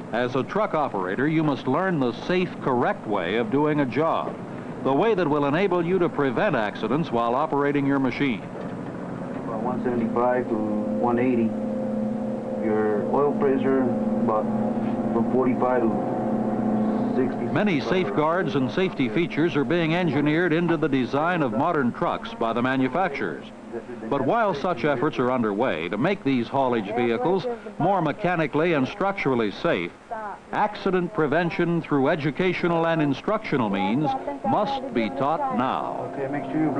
As a truck operator, you must learn the safe, correct way of doing a job, the way that will enable you to prevent accidents while operating your machine. About 175 to 180. Your oil pressure about from 45 to 60. Many safeguards and safety features are being engineered into the design of modern trucks by the manufacturers. But while such efforts are underway to make these haulage vehicles more mechanically and structurally safe, accident prevention through educational and instructional means must be taught now. Okay, make sure you